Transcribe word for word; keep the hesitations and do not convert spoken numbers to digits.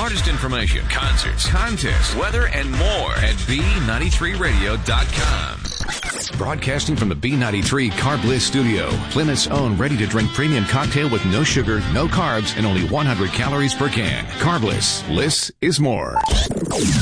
artist information, concerts, contests, weather, and more at B ninety-three radio dot com. Broadcasting from the B ninety-three Carb Bliss studio, Plymouth's own ready-to-drink premium cocktail with no sugar, no carbs, and only one hundred calories per can. Carb Bliss. Bliss is more.